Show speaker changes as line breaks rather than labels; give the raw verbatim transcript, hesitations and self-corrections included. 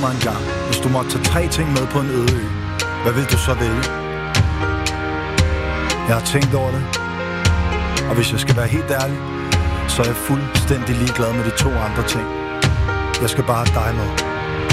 mig en gang. Hvis du måtte tage tre ting med på en øde ø, hvad vil du så vælge? Jeg har tænkt over det, og hvis jeg skal være helt ærlig, så er jeg fuldstændig ligeglad med de to andre ting. Jeg skal bare have dig med.